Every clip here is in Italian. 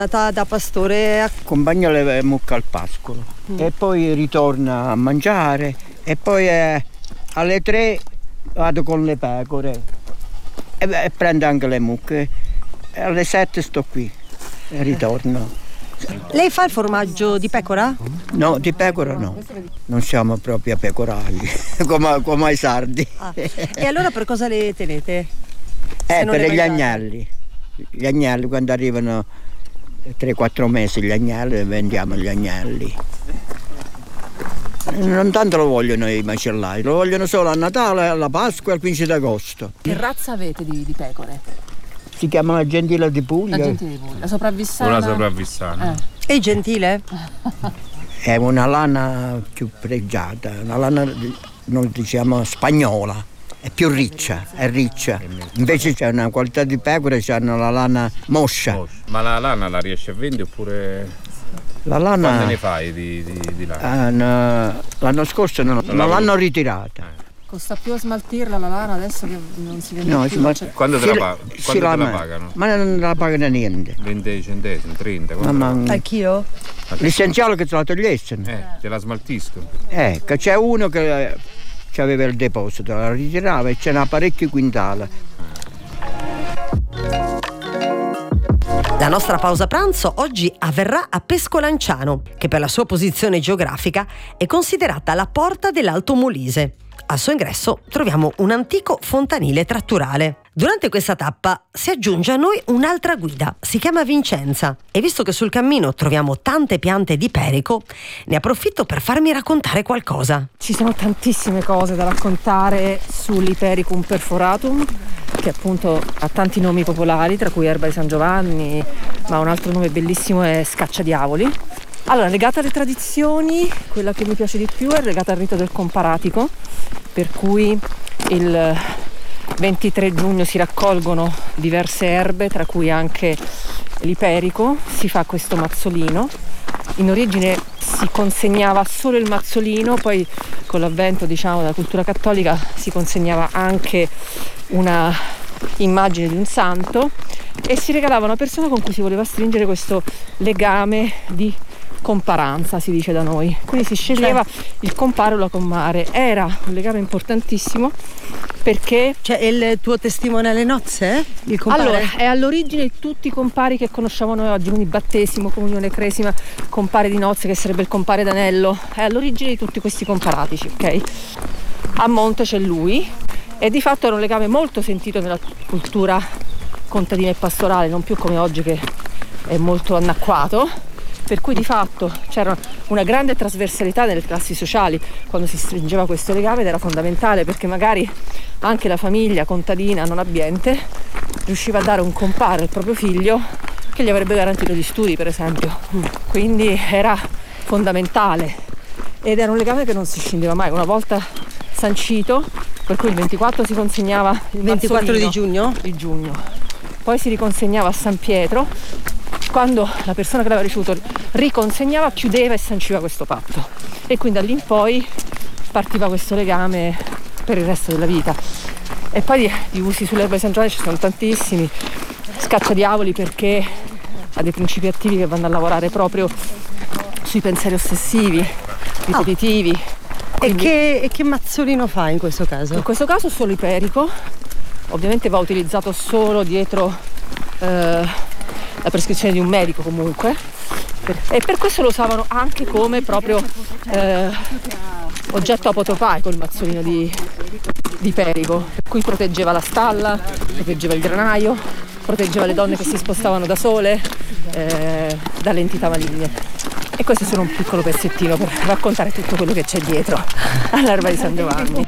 Da pastore accompagna le mucche al pascolo e poi ritorna a mangiare e poi alle 3 vado con le pecore e prendo anche le mucche e alle 7 sto qui e ritorno. Lei fa il formaggio di pecora? No, di pecora no, non siamo proprio pecorali come i sardi. E allora per cosa le tenete? Per gli agnelli. Gli agnelli quando arrivano 3-4 mesi gli agnelli, vendiamo gli agnelli. Non tanto lo vogliono i macellai, lo vogliono solo a Natale, alla Pasqua e al 15 d'agosto. Che razza avete di pecore? Si chiama la Gentile di Puglia. La Gentile di Puglia, la sopravvissana? O la sopravvissana. E gentile? È una lana più pregiata, una lana, noi diciamo, spagnola. È più riccia, è riccia. Invece c'è una qualità di pecore, c'hanno la lana moscia. Ma la lana la riesci a vendere oppure la lana? Quante ne fai di lana? L'anno scorso non l'hanno ritirata. Costa più a smaltirla la lana adesso che non si vende più. Quando te la pagano? Ma non la pagano niente. 20 centesimi, 30. Anch'io? L'essenziale che te la togliessero. Te la smaltiscono. Che c'è uno che aveva il deposito, la ritirava e c'era parecchi quintali. La nostra pausa pranzo oggi avverrà a Pescolanciano, che per la sua posizione geografica è considerata la porta dell'Alto Molise. Al suo ingresso troviamo un antico fontanile tratturale. Durante questa tappa si aggiunge a noi un'altra guida, si chiama Vincenza, e visto che sul cammino troviamo tante piante di perico, ne approfitto per farmi raccontare qualcosa. Ci sono tantissime cose da raccontare sull'Hipericum perforatum, che appunto ha tanti nomi popolari, tra cui Erba di San Giovanni, ma un altro nome bellissimo è Scacciadiavoli. Allora, legata alle tradizioni, quella che mi piace di più è legata al rito del comparatico, per cui il 23 giugno si raccolgono diverse erbe, tra cui anche l'iperico, si fa questo mazzolino. In origine si consegnava solo il mazzolino, poi con l'avvento, della cultura cattolica si consegnava anche una immagine di un santo e si regalava a una persona con cui si voleva stringere questo legame di comparanza, si dice da noi. Quindi si sceglieva il compare o la comare. Era un legame importantissimo perché è il tuo testimone alle nozze? Il compare? Allora, è all'origine di tutti i compari che conosciamo noi oggi, quindi battesimo, comunione, cresima, compare di nozze che sarebbe il compare d'anello, è all'origine di tutti questi comparatici, ok? A monte c'è lui e di fatto era un legame molto sentito nella cultura contadina e pastorale, non più come oggi che è molto anacquato. Per cui di fatto c'era una grande trasversalità nelle classi sociali quando si stringeva questo legame ed era fondamentale perché magari anche la famiglia contadina non abbiente riusciva a dare un compare al proprio figlio che gli avrebbe garantito gli studi, per esempio. Quindi era fondamentale ed era un legame che non si scindeva mai. Una volta sancito, per cui il 24 si consegnava il 24 di giugno? Di giugno. Poi si riconsegnava a San Pietro. Quando la persona che l'aveva ricevuto riconsegnava, chiudeva e sanciva questo patto e quindi da lì in poi partiva questo legame per il resto della vita. E poi di usi sull'erba di San Giovanni ci sono tantissimi. Scacciadiavoli perché ha dei principi attivi che vanno a lavorare proprio sui pensieri ossessivi, ripetitivi. Quindi, e che mazzolino fa in questo caso? In questo caso solo iperico, ovviamente va utilizzato solo dietro la prescrizione di un medico comunque, e per questo lo usavano anche come proprio oggetto apotropaico il mazzolino di perico, per cui proteggeva la stalla, proteggeva il granaio, proteggeva le donne che si spostavano da sole dalle entità maligne. E questo è solo un piccolo pezzettino per raccontare tutto quello che c'è dietro all'erba di San Giovanni.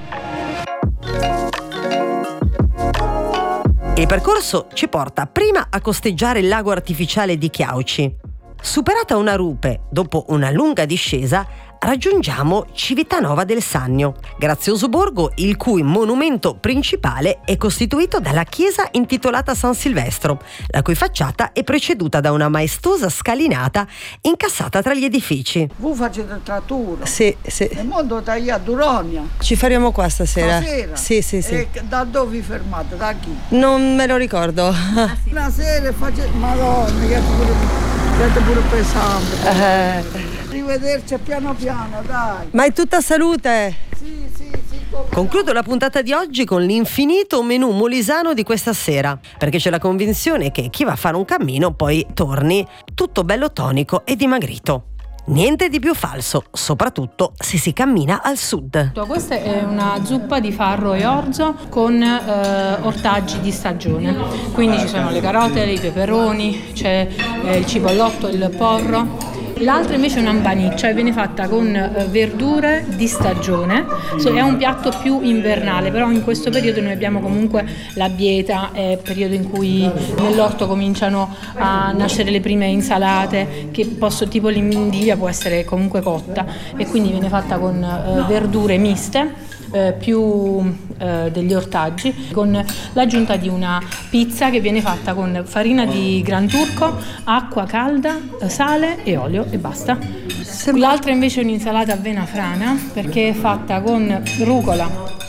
Il percorso ci porta prima a costeggiare il lago artificiale di Chiauci. Superata una rupe, dopo una lunga discesa, raggiungiamo Civitanova del Sannio, grazioso borgo il cui monumento principale è costituito dalla chiesa intitolata San Silvestro, la cui facciata è preceduta da una maestosa scalinata incassata tra gli edifici. Voi facete trattura? Sì. Nel mondo tagliato Duronia? Ci faremo qua stasera. Sì. E da dove vi fermate? Da chi? Non me lo ricordo. Una sera facete... Madonna, che Siete pure pesante. Arrivederci piano piano, dai. Ma è tutta salute? Sì. Concludo la puntata di oggi con l'infinito menù molisano di questa sera, perché c'è la convinzione che chi va a fare un cammino poi torni tutto bello tonico e dimagrito. Niente di più falso, soprattutto se si cammina al sud. Questa è una zuppa di farro e orzo con ortaggi di stagione, quindi ci sono le carote, i peperoni, c'è il cipollotto, il porro. L'altra invece è un'ambaniccia e viene fatta con verdure di stagione, è un piatto più invernale, però in questo periodo noi abbiamo comunque la bieta, è il periodo in cui nell'orto cominciano a nascere le prime insalate, che tipo l'indivia può essere comunque cotta, e quindi viene fatta con verdure miste, più degli ortaggi, con l'aggiunta di una pizza che viene fatta con farina di gran turco, acqua calda, sale e olio e basta. L'altra invece è un'insalata avena frana, perché è fatta con rucola,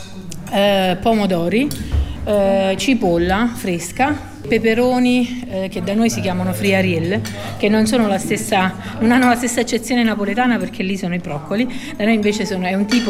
pomodori, cipolla fresca, peperoni che da noi si chiamano friarielle, che non hanno la stessa accezione napoletana, perché lì sono i broccoli, da noi invece è un tipo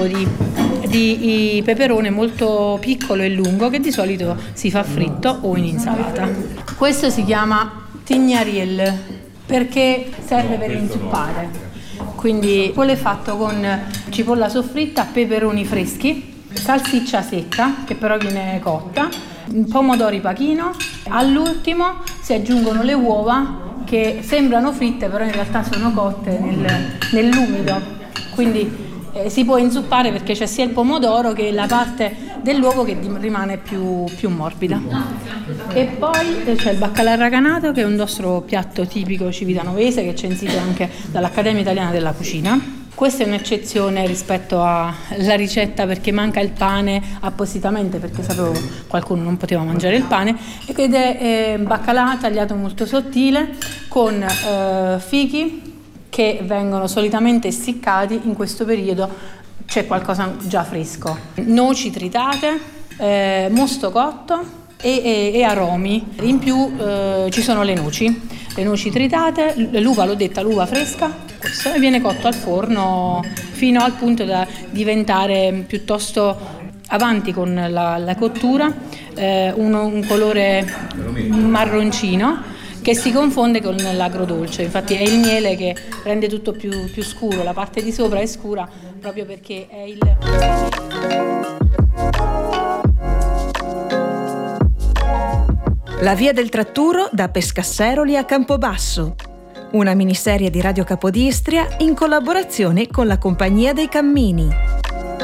di peperone molto piccolo e lungo che di solito si fa fritto o in insalata. Questo si chiama tignarielle perché serve per inzuppare, quindi quello è fatto con cipolla soffritta, peperoni freschi, salsiccia secca che però viene cotta, pomodori pachino. All'ultimo si aggiungono le uova che sembrano fritte però in realtà sono cotte nell'umido, quindi si può inzuppare perché c'è sia il pomodoro che la parte dell'uovo che rimane più morbida. E poi c'è il baccalà raganato, che è un nostro piatto tipico civitanovese che c'è censito anche dall'Accademia Italiana della Cucina. Questa è un'eccezione rispetto alla ricetta, perché manca il pane appositamente, perché sapevo che qualcuno non poteva mangiare il pane, ed è baccalà tagliato molto sottile con fichi che vengono solitamente essiccati. In questo periodo c'è qualcosa già fresco, noci tritate, mosto cotto e aromi. In più ci sono le noci tritate, l'uva, l'ho detta, l'uva fresca, questo, e viene cotto al forno fino al punto da diventare piuttosto avanti con la cottura, un colore marroncino che si confonde con l'agrodolce. Infatti è il miele che rende tutto più scuro, la parte di sopra è scura proprio perché è il... La via del tratturo da Pescasseroli a Campobasso. Una miniserie di Radio Capodistria in collaborazione con la Compagnia dei Cammini.